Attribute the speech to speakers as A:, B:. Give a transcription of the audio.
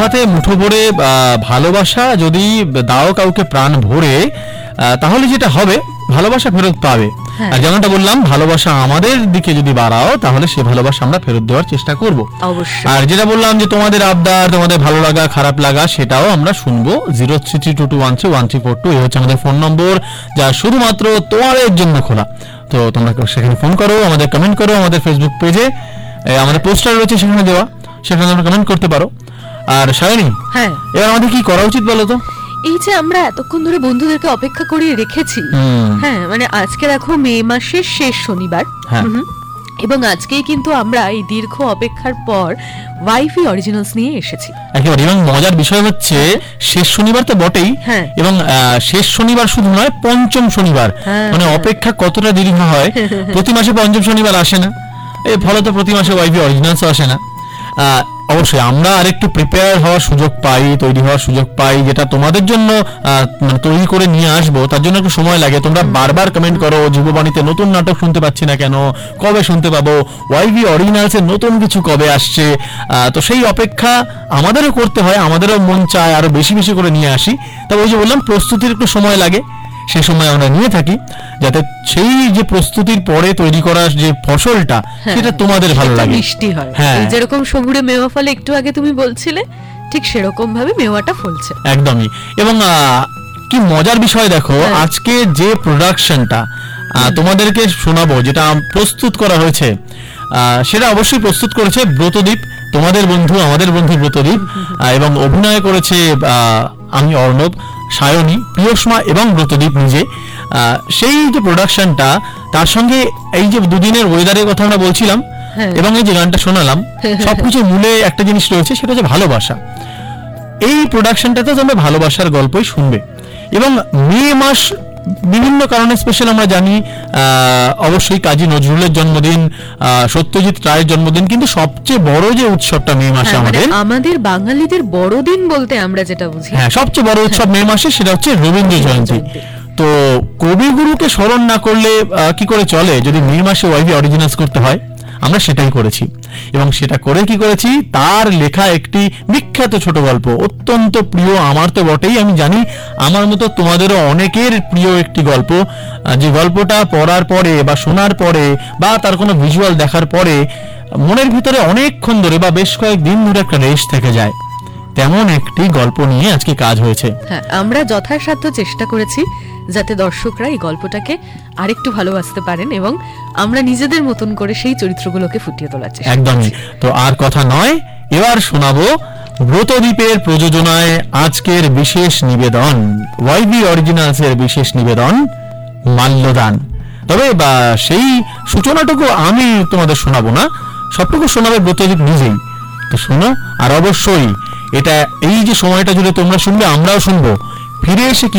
A: হাতে মুঠো ভরে ভালোবাসা যদি দাও কাউকে প্রাণ ভরে, তাহলে যেটা হবে ভালোবাসা ফেরত পাবে। আর যেমনটা বললাম, ভালোবাসা আমাদের দিকে যদি বাড়াও তাহলে সে ভালোবাসা আমরা ফেরত দেওয়ার চেষ্টা করব। আর যেটা বললাম যে তোমাদের আবদার, তোমাদের ভালো লাগা খারাপ লাগা সেটাও আমরা শুনবো। 0332213142 এই হচ্ছে আমাদের ফোন নম্বর, যা শুধুমাত্র তোমাদের জন্য খোলা। তো তোমরা সেখানে ফোন করো, আমাদের কমেন্ট করো, আমাদের ফেসবুক পেজে আমাদের পোস্টার রয়েছে সেখানে দেওয়া, সেখানে তোমরা কমেন্ট করতে পারো। আর সায়নী, এবার আমাদের কি করা উচিত বলো তো?
B: এই যে আমরা এতক্ষণ ধরে বন্ধুদেরকে অপেক্ষা করে রেখেছি, হ্যাঁ মানে আজকে দেখো মে মাসের শেষ শনিবার, এবং আজকেই কিন্তু আমরা এই দীর্ঘ অপেক্ষার পর ওয়াইফি অরিজিনালস নিয়ে এসেছি
A: একেবারে। এবং মজার বিষয় হচ্ছে শেষ শনিবার তো বটেই, এবং শেষ শনিবার শুধু নয়, পঞ্চম শনিবার। মানে অপেক্ষা কতটা দীর্ঘ হয়। প্রতি মাসে পঞ্চম শনিবার আসে না, এর ফলে তো প্রতি মাসে ওয়াইফি অরিজিনালস আসে না। অবশ্যই আমরা আরেকটু প্রিপেয়ার হওয়ার সুযোগ পাই, তৈরি হওয়ার সুযোগ পাই, যেটা তোমাদের জন্য তৈরি করে নিয়ে আসবো, তার জন্য একটু সময় লাগে। তোমরা বারবার কমেন্ট করো, যুববাণীতে নতুন নাটক শুনতে পাচ্ছি না কেন, কবে শুনতে পাবো, ওয়াইভি অরিজিনালসের নতুন কিছু কবে আসছে। তো সেই অপেক্ষা আমাদেরও করতে হয়, আমাদেরও মন চায় আরো বেশি বেশি করে নিয়ে আসি। তবে ওই যে বললাম, প্রস্তুতির একটু সময় লাগে, সেই সময় আমরা নিয়ে থাকি, যাতে সেই যে প্রস্তুতির পরে তৈরি করার যে ফসলটা সেটা তোমাদের ভালো লাগে,
B: মিষ্টি হয়। যেরকম সবুরে মেওয়া ফলে একটু আগে তুমি বলছিলে, ঠিক সেরকম ভাবে মেওয়াটা ফলছে
A: একদমই। এবং কি মজার বিষয় দেখো, আজকে যে প্রোডাকশনটা তোমাদেরকে শোনাবো, যেটা প্রস্তুত করা হয়েছে, সেটা অবশ্যই প্রস্তুত করেছে ব্রতদীপ, তোমাদের বন্ধু, আমাদের বন্ধু ব্রতদীপ। এবং অভিনয় করেছে আমি, অর্ণব, সায়নী, প্রিয়সমা এবং ব্রতদীপ নিজে। সেই যে প্রোডাকশনটা, তার সঙ্গে এই যে দুদিনের ওয়েদারের কথা আমরা বলছিলাম, এবং এই যে গানটা শোনালাম, সবকিছু মূলে একটা জিনিস রয়েছে, সেটা হচ্ছে ভালোবাসা। এই প্রোডাকশনটাতে তোমরা ভালোবাসার গল্পই শুনবে। এবং মে মাস বিভিন্ন কারণে স্পেশাল আমরা জানি, অবশ্যই কাজী নজরুলের জন্মদিন, সত্যজিৎ রায়ের জন্মদিন, কিন্তু সবচেয়ে বড় যে উৎসবটা মে মাসে
B: আমাদের বাঙালিদের বড়দিন বলতে আমরা যেটা বুঝি,
A: সবচেয়ে বড় উৎসব মে মাসে, সেটা হচ্ছে রবীন্দ্র জয়ন্তী। তো কবিগুরুকে স্মরণ না করলে কি করে চলে? যদি মে মাসে ওয়াইভি অরিজিনালস করতে হয়, আমরা সেটাই করেছি। এবং সেটা করে কি করেছি, তার লেখা একটি বিখ্যাত ছোট গল্প, অত্যন্ত প্রিয় আমার তো বটেই, আমি জানি আমার মতো তোমাদেরও অনেকের প্রিয় একটি গল্প, যে গল্পটা পড়ার পরে বা শোনার পরে বা তার কোনো ভিজুয়াল দেখার পরে মনের ভিতরে অনেকক্ষণ ধরে বা বেশ কয়েকদিন ধরে একটা রেশ থেকে যায়, তেমন একটি গল্প নিয়ে আজকে কাজ হয়েছে।
B: আমরা যথাসাধ্য চেষ্টা করেছি যাতে দর্শকরা এই গল্পটাকে আরেকটু ভালোবাসতে পারেন, এবং আমরা নিজেদের মতন করে সেই চরিত্রগুলোকে ফুটিয়ে তোলার চেষ্টা।
A: একদমই। তো আর কথা নয়, এবার শোনাবো ব্রতদীপের প্রযোজনায় আজকের বিশেষ নিবেদন, ওয়াইভি অরিজিনালস এর বিশেষ নিবেদন, মাল্যদান। তবে সেই সূচনাটুকু আমি তোমাদের শোনাবো না, সবটুকু শোনাবে ব্রতদীপ নিজেই। তো শোনো, আর অবশ্যই এটা এই যে সময়টা জুড়ে তোমরা শুনবে, আমরাও শুনবো। ফিরে এসে